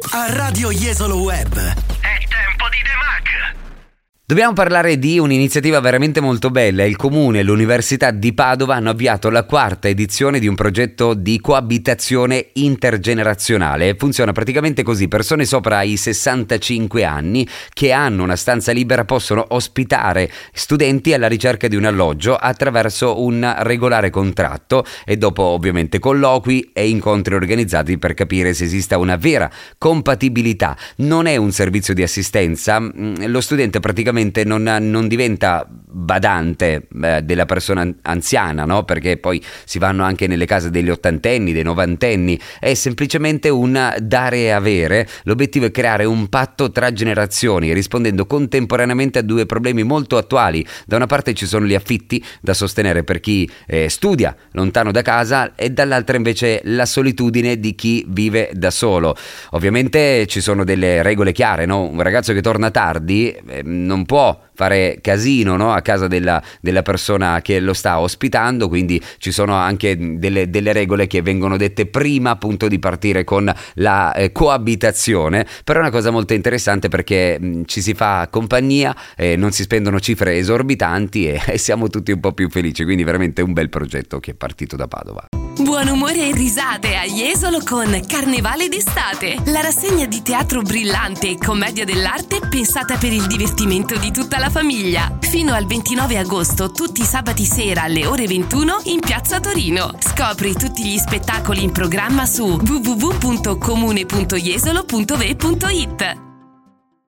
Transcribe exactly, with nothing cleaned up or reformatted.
A Radio Jesolo Web. È tempo di The Mac. Dobbiamo parlare di un'iniziativa veramente molto bella. Il Comune e l'Università di Padova hanno avviato la quarta edizione di un progetto di coabitazione intergenerazionale. Funziona praticamente così: persone sopra i sessantacinque anni che hanno una stanza libera possono ospitare studenti alla ricerca di un alloggio attraverso un regolare contratto e dopo ovviamente colloqui e incontri organizzati per capire se esista una vera compatibilità. Non è un servizio di assistenza, lo studente praticamente Non, non diventa badante eh, della persona anziana, no? Perché poi si vanno anche nelle case degli ottantenni, dei novantenni. È semplicemente un dare e avere. L'obiettivo è creare un patto tra generazioni, rispondendo contemporaneamente a due problemi molto attuali. Da una parte ci sono gli affitti da sostenere per chi eh, studia lontano da casa, e dall'altra invece la solitudine di chi vive da solo. Ovviamente ci sono delle regole chiare, no? Un ragazzo che torna tardi eh, non può fare casino, no? A casa della, della persona che lo sta ospitando, quindi ci sono anche delle, delle regole che vengono dette prima appunto di partire con la eh, coabitazione. Però è una cosa molto interessante perché mh, ci si fa compagnia, eh, non si spendono cifre esorbitanti e, e siamo tutti un po' più felici, quindi veramente un bel progetto che è partito da Padova. Buon umore e risate a Jesolo con Carnevale d'estate, la rassegna di teatro brillante e commedia dell'arte pensata per il divertimento di tutta la famiglia. Fino al ventinove agosto, tutti i sabati sera alle ore ventuno in Piazza Torino. Scopri tutti gli spettacoli in programma su w w w punto comune punto jesolo punto v punto it.